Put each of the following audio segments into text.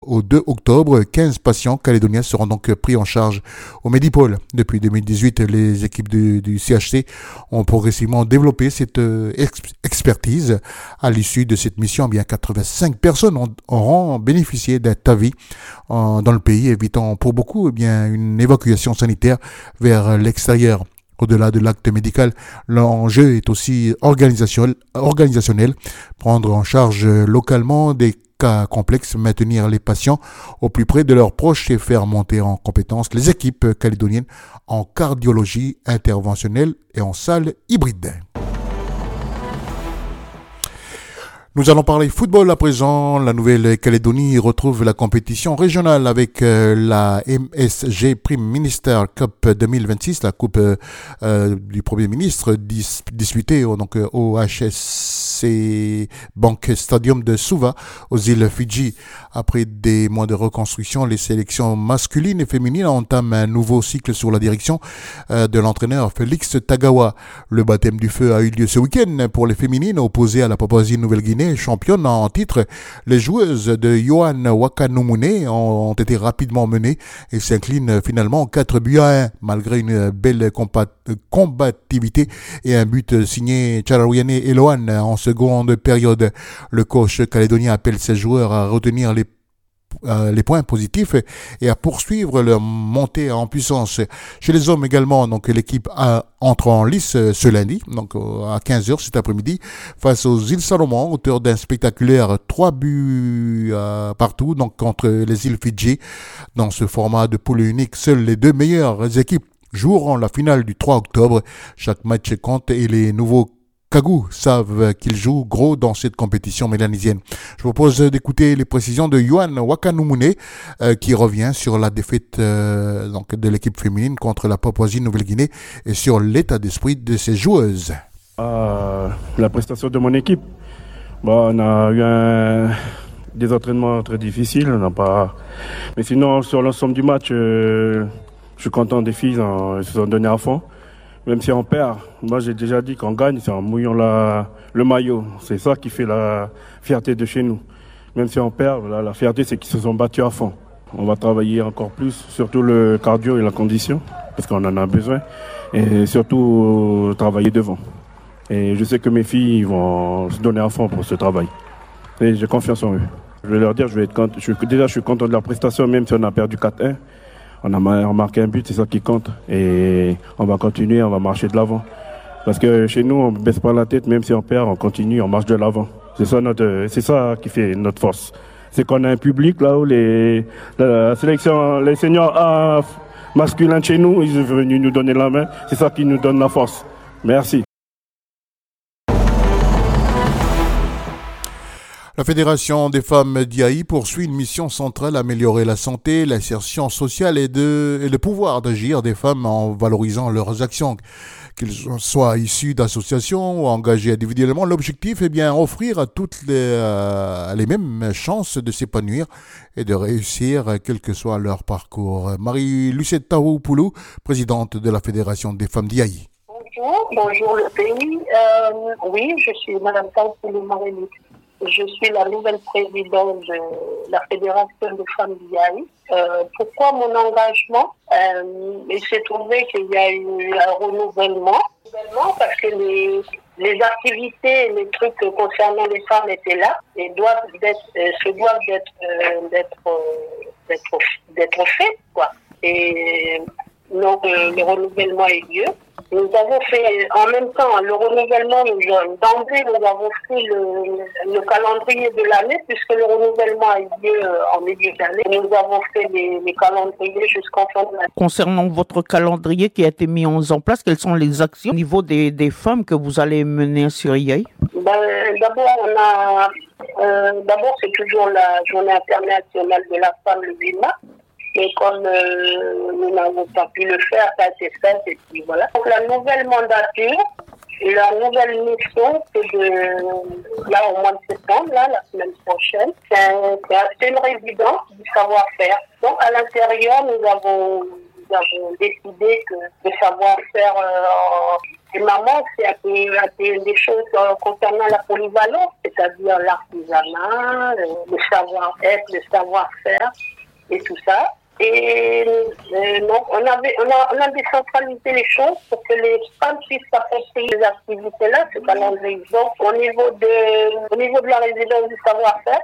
au 2 octobre. 15 patients calédoniens seront donc pris en charge au Medipôle. Depuis 2018, les équipes du CHC ont progressivement développé cette expertise. À l'issue de cette mission, bien 85 personnes auront bénéficié d'un TAVI dans le pays, évitant pour beaucoup une évacuation sanitaire vers l'extérieur. Au-delà de l'acte médical, l'enjeu est aussi organisationnel, prendre en charge localement des cas complexes, maintenir les patients au plus près de leurs proches et faire monter en compétence les équipes calédoniennes en cardiologie interventionnelle et en salle hybride. Nous allons parler football à présent. La Nouvelle-Calédonie retrouve la compétition régionale avec la MSG Prime Minister Cup 2026, la coupe du Premier ministre disputée au HSC Bank Stadium de Suva aux îles Fidji. Après des mois de reconstruction, les sélections masculines et féminines entament un nouveau cycle sous la direction de l'entraîneur Félix Tagawa. Le baptême du feu a eu lieu ce week-end pour les féminines opposées à la Papouasie-Nouvelle-Guinée. Championne en titre, les joueuses de Yohan Wakanumune ont été rapidement menées et s'inclinent finalement 4-1 malgré une belle combativité et un but signé Charawiane Eloan en seconde période. Le coach calédonien appelle ses joueurs à retenir les points positifs et à poursuivre leur montée en puissance. Chez les hommes également, donc l'équipe entre en lice ce lundi, donc à 15h cet après-midi, face aux îles Salomon, auteur d'un spectaculaire 3 buts partout, donc contre les îles Fidji. Dans ce format de poule unique, seules les deux meilleures équipes joueront la finale du 3 octobre. Chaque match compte et les nouveaux Kagou savent qu'ils jouent gros dans cette compétition mélanisienne. Je vous propose d'écouter les précisions de Yohan Wakanumune qui revient sur la défaite de l'équipe féminine contre la Papouasie-Nouvelle-Guinée et sur l'état d'esprit de ses joueuses. La prestation de mon équipe, on a eu des entraînements très difficiles, mais sinon sur l'ensemble du match, je suis content des filles, elles se sont données à fond. Même si on perd, moi j'ai déjà dit qu'on gagne, c'est en mouillant le maillot. C'est ça qui fait la fierté de chez nous. Même si on perd, la fierté c'est qu'ils se sont battus à fond. On va travailler encore plus, surtout le cardio et la condition, parce qu'on en a besoin. Et surtout travailler devant. Et je sais que mes filles vont se donner à fond pour ce travail. Et j'ai confiance en eux. Je vais leur dire, je suis content de leur prestation, même si on a perdu 4-1. On a marqué un but, c'est ça qui compte. Et on va continuer, on va marcher de l'avant. Parce que chez nous, on ne baisse pas la tête, même si on perd, on continue, on marche de l'avant. C'est ça qui fait notre force. C'est qu'on a un public là où la sélection, les seniors masculins de chez nous, ils sont venus nous donner la main. C'est ça qui nous donne la force. Merci. La Fédération des femmes d'IAI poursuit une mission centrale, améliorer la santé, l'insertion sociale et le pouvoir d'agir des femmes en valorisant leurs actions. Qu'ils soient issus d'associations ou engagés individuellement, l'objectif est bien offrir à toutes les mêmes chances de s'épanouir et de réussir, quel que soit leur parcours. Marie-Lucette Taoupoulou, présidente de la Fédération des femmes d'IAI. Bonjour le pays. Oui, je suis Madame Taoupoulou Marie-Lucette. Je suis la nouvelle présidente de la Fédération des femmes d'IAI. Pourquoi mon engagement? Il s'est trouvé qu'il y a eu un renouvellement parce que les activités et les trucs concernant les femmes étaient là et doivent d'être faits, quoi. Et donc le renouvellement a eu lieu. Nous avons fait, en même temps, le renouvellement, d'emblée, nous avons fait le calendrier de l'année, puisque le renouvellement a eu lieu en milieu d'année. Nous avons fait les calendriers jusqu'en fin de l'année. Concernant votre calendrier qui a été mis en place, quelles sont les actions au niveau des femmes que vous allez mener sur IAI? D'abord, c'est toujours la journée internationale de la femme le 8 mars. Mais comme nous n'avons pas pu le faire, ça c'est fait, et puis voilà. Donc la nouvelle mandature, la nouvelle mission, c'est au mois de septembre, la semaine prochaine, c'est une résidence du savoir-faire. Donc à l'intérieur, nous avons nous avons décidé que le savoir-faire des mamans, c'est des choses concernant la polyvalence, c'est-à-dire l'artisanat, le savoir-être, le savoir-faire et tout ça. Et donc, on a décentralisé les choses pour que les femmes puissent s'approprier ces activités-là, ce calendrier. Donc, au niveau de la résidence du savoir-faire,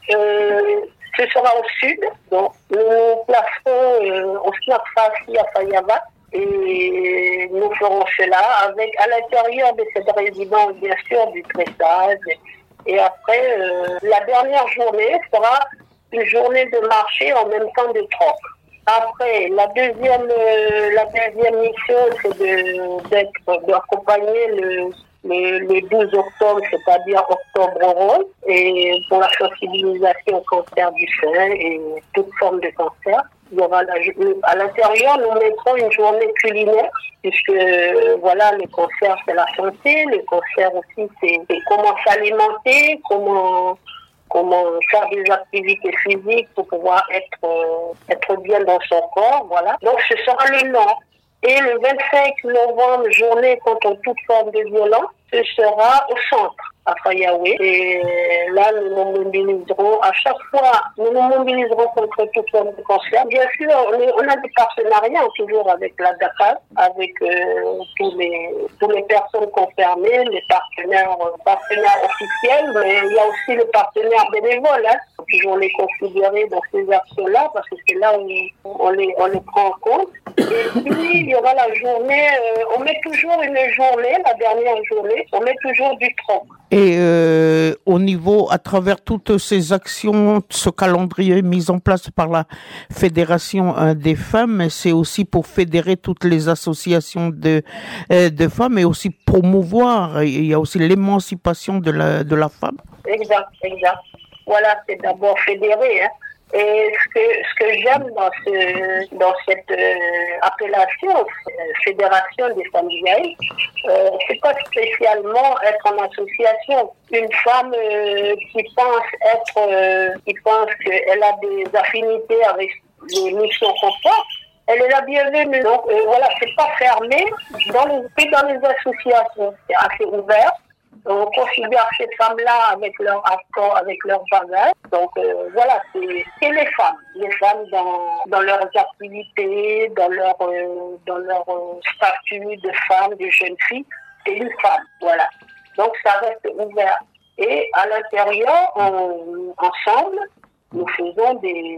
ce sera au sud. Donc, nous placerons au Snack Fassi à Fayava. Et nous ferons cela avec, à l'intérieur de cette résidence, bien sûr, du tressage. Et après, la dernière journée sera une journée de marché en même temps de troc. Après, la deuxième mission, c'est d'accompagner le 12 octobre, c'est-à-dire octobre rose, et pour la sensibilisation au cancer du sein et toute forme de cancer. Il y aura à l'intérieur, nous mettrons une journée culinaire, puisque voilà, le cancer c'est la santé, le cancer aussi c'est comment s'alimenter, comment faire des activités physiques pour pouvoir être bien dans son corps, voilà. Donc ce sera le Nord. Et le 25 novembre, journée contre toute forme de violence, ce sera au centre, à Fayaoué. Et là, nous nous mobiliserons, à chaque fois, nous nous mobiliserons contre toute forme de cancer. Bien sûr, on a des partenariats toujours avec la DACA, avec tous les personnes concernées, les partenaires officiels, mais il y a aussi les partenaires bénévoles. Hein. Il faut toujours les considérer dans ces actions-là, parce que c'est là où on les prend en compte. Et puis, il y aura la journée, on met toujours une journée, la dernière journée, on met toujours du tronc. Et au niveau, à travers toutes ces actions, ce calendrier mis en place par la Fédération des femmes, c'est aussi pour fédérer toutes les associations de femmes et aussi promouvoir, il y a aussi l'émancipation de la femme. Exact. Voilà, c'est d'abord fédérer, hein. Et ce que j'aime dans cette appellation Fédération des familles vieilles, c'est pas spécialement être en association. Une femme qui pense qu'elle a des affinités avec les missions qu'on porte, elle est la bienvenue. Donc voilà, c'est pas fermé dans les associations, c'est assez ouvert. On considère ces femmes-là avec leur accord, avec leur bagage. Donc voilà, c'est les femmes dans leurs activités, dans leur statut de femme, de jeune fille, c'est une femme, voilà. Donc ça reste ouvert. Et à l'intérieur, ensemble, nous faisons des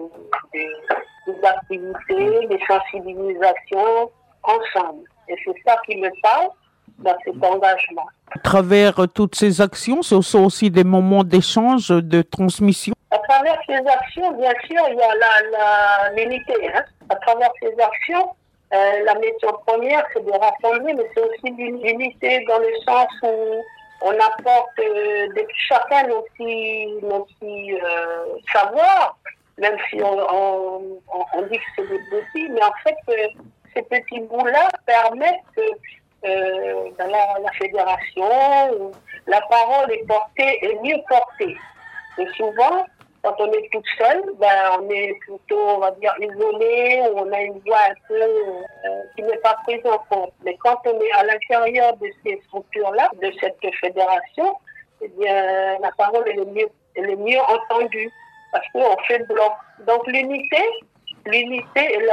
activités, des sensibilisations ensemble. Et c'est ça qui me parle dans cet engagement. À travers toutes ces actions, ce sont aussi des moments d'échange, de transmission. À travers ces actions, bien sûr, il y a l'unité. Hein. À travers ces actions, la mission première, c'est de rassembler, mais c'est aussi l'unité dans le sens où on apporte chacun nos petits savoirs, même si on dit que c'est des petits, mais en fait, ces petits bouts-là permettent que dans la fédération, la parole est portée et mieux portée. Et souvent, quand on est toute seule, on est plutôt, on va dire, isolé, ou on a une voix un peu qui n'est pas prise en compte. Mais quand on est à l'intérieur de ces structures-là, de cette fédération, eh bien, la parole est mieux entendue, parce qu'on fait bloc. Donc l'unité est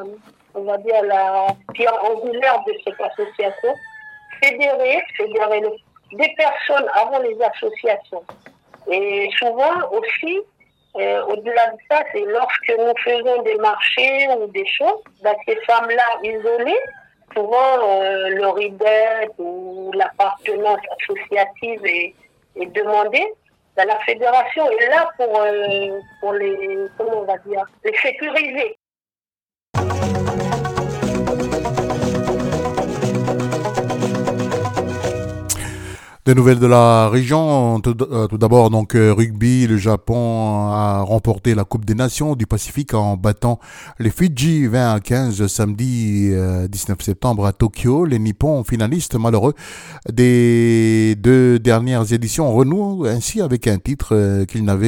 la pierre angulaire de cette association. Fédérer des personnes avant les associations. Et souvent aussi, au-delà de ça, c'est lorsque nous faisons des marchés ou des choses, ces femmes-là isolées, souvent le RIDET ou l'appartenance associative est demandée. La fédération est là pour les sécuriser. Des nouvelles de la région, tout d'abord donc rugby, le Japon a remporté la Coupe des Nations du Pacifique en battant les Fidji 20-15 samedi 19 septembre à Tokyo. Les Nippons finalistes malheureux des deux dernières éditions renouent ainsi avec un titre qu'ils n'avaient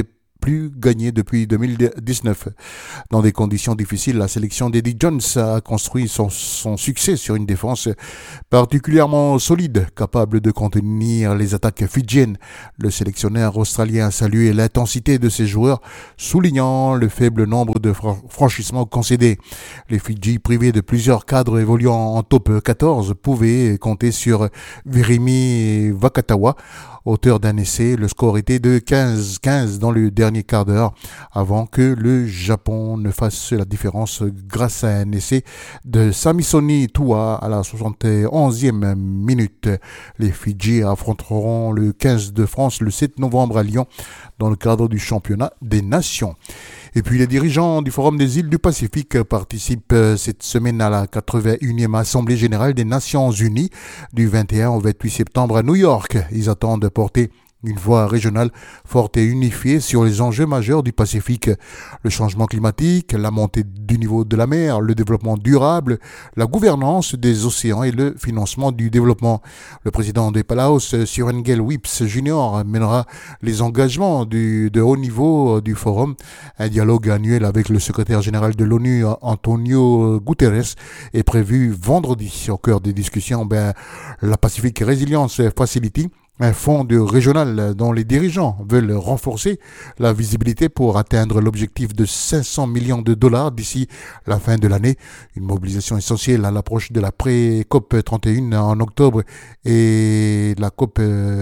plus gagné depuis 2019. Dans des conditions difficiles, la sélection d'Eddie Jones a construit son succès sur une défense particulièrement solide, capable de contenir les attaques fidjiennes. Le sélectionneur australien a salué l'intensité de ses joueurs, soulignant le faible nombre de franchissements concédés. Les Fidji, privés de plusieurs cadres évoluant en top 14, pouvaient compter sur Virimi Vakatawa, auteur d'un essai. Le score était de 15-15 dans le dernier quart d'heure avant que le Japon ne fasse la différence grâce à un essai de Samisoni Tua à la 71e minute. Les Fidji affronteront le 15 de France le 7 novembre à Lyon dans le cadre du championnat des nations. Et puis les dirigeants du Forum des îles du Pacifique participent cette semaine à la 81e Assemblée générale des Nations unies du 21 au 28 septembre à New York. Ils attendent de porter une voix régionale forte et unifiée sur les enjeux majeurs du Pacifique, le changement climatique, la montée du niveau de la mer, le développement durable, la gouvernance des océans et le financement du développement. Le président des Palaos, Surengel Whips Jr., mènera les engagements de haut niveau du forum. Un dialogue annuel avec le secrétaire général de l'ONU, Antonio Guterres, est prévu vendredi. Au cœur des discussions, la Pacific Resilience Facility, un fonds régional dont les dirigeants veulent renforcer la visibilité pour atteindre l'objectif de 500 millions de dollars d'ici la fin de l'année. Une mobilisation essentielle à l'approche de la pré-COP 31 en octobre et la COP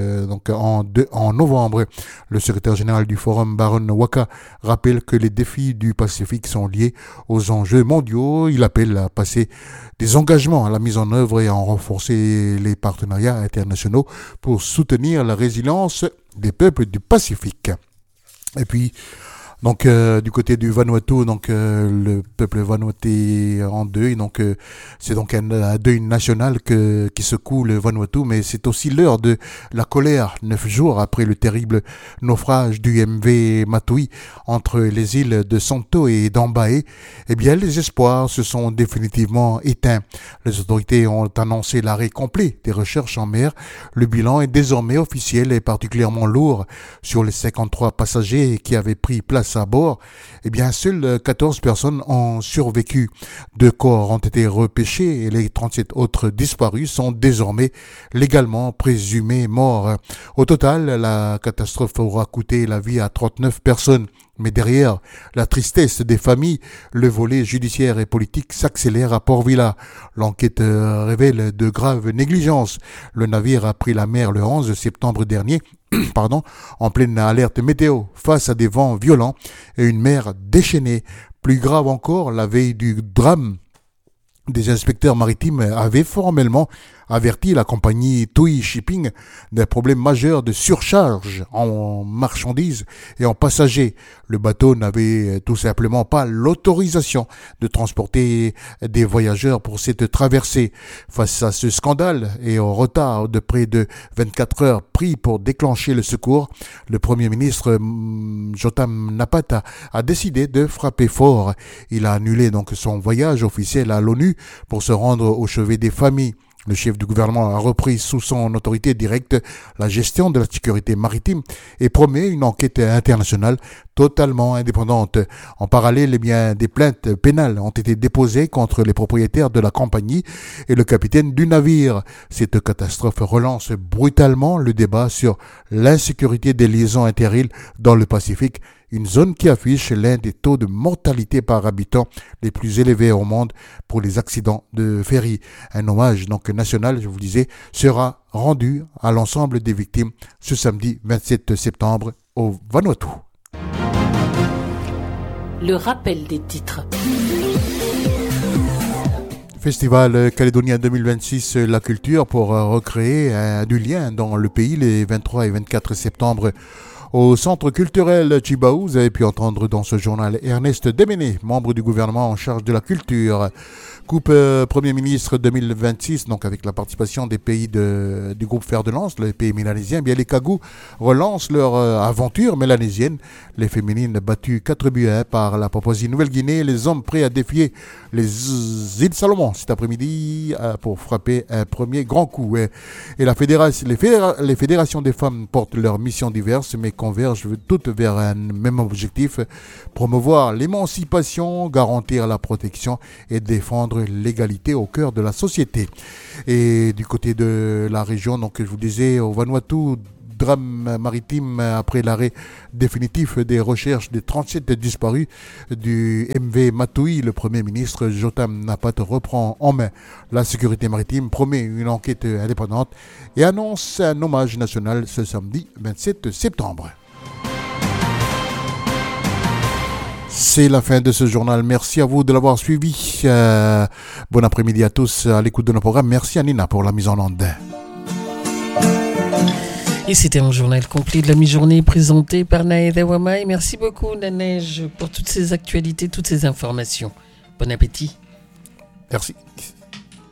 en novembre. Le secrétaire général du forum, Baron Waka, rappelle que les défis du Pacifique sont liés aux enjeux mondiaux. Il appelle à passer des engagements à la mise en œuvre et à renforcer les partenariats internationaux pour soutenir la résilience des peuples du Pacifique. Et puis, du côté du Vanuatu, le peuple vanuatais en deuil, c'est donc un deuil national qui secoue le Vanuatu, mais c'est aussi l'heure de la colère, 9 jours après le terrible naufrage du MV Matui entre les îles de Santo et d'Ambae. Eh bien, les espoirs se sont définitivement éteints. Les autorités ont annoncé l'arrêt complet des recherches en mer. Le bilan est désormais officiel et particulièrement lourd. Sur les 53 passagers qui avaient pris place à bord, eh bien, seules 14 personnes ont survécu. 2 corps ont été repêchés et les 37 autres disparus sont désormais légalement présumés morts. Au total, la catastrophe aura coûté la vie à 39 personnes. Mais derrière la tristesse des familles, le volet judiciaire et politique s'accélère à Port-Vila. L'enquête révèle de graves négligences. Le navire a pris la mer le 11 septembre dernier, en pleine alerte météo, face à des vents violents et une mer déchaînée. Plus grave encore, la veille du drame, des inspecteurs maritimes avaient formellement averti la compagnie TUI Shipping d'un problème majeur de surcharge en marchandises et en passagers. Le bateau n'avait tout simplement pas l'autorisation de transporter des voyageurs pour cette traversée. Face à ce scandale et au retard de près de 24 heures pris pour déclencher le secours, le Premier ministre Jotam Napata a décidé de frapper fort. Il a annulé donc son voyage officiel à l'ONU pour se rendre au chevet des familles. Le chef du gouvernement a repris sous son autorité directe la gestion de la sécurité maritime et promet une enquête internationale totalement indépendante. En parallèle, des plaintes pénales ont été déposées contre les propriétaires de la compagnie et le capitaine du navire. Cette catastrophe relance brutalement le débat sur l'insécurité des liaisons inter-îles dans le Pacifique, une zone qui affiche l'un des taux de mortalité par habitant les plus élevés au monde pour les accidents de ferry. Un hommage national, je vous disais, sera rendu à l'ensemble des victimes ce samedi 27 septembre au Vanuatu. Le rappel des titres. Festival Calédonien 2026, la culture pour recréer du lien dans le pays les 23 et 24 septembre. Au Centre culturel Chibaou, vous avez pu entendre dans ce journal Ernest Deméné, membre du gouvernement en charge de la culture. Coupe Premier ministre 2026, donc avec la participation des pays du groupe Fer de Lance, les pays mélanésiens. Bien, les Kagou relancent leur aventure mélanésienne. Les féminines battues 4-1 par la Papouasie-Nouvelle-Guinée. Les hommes prêts à défier les îles Salomon cet après-midi pour frapper un premier grand coup. Et les fédérations des femmes portent leurs missions diverses, mais convergent toutes vers un même objectif, promouvoir l'émancipation, garantir la protection et défendre l'égalité au cœur de la société. Et du côté de la région, donc je vous disais, au Vanuatu, drame maritime après l'arrêt définitif des recherches des 37 disparus du MV Matui. Le Premier ministre Jotam Napat reprend en main la sécurité maritime, promet une enquête indépendante et annonce un hommage national ce samedi 27 septembre. C'est la fin de ce journal. Merci à vous de l'avoir suivi. Bon après-midi à tous à l'écoute de nos programmes. Merci à Nina pour la mise en onde. Et c'était un journal complet de la mi-journée présenté par Naïda Wamai. Merci beaucoup Nanej pour toutes ces actualités, toutes ces informations. Bon appétit. Merci.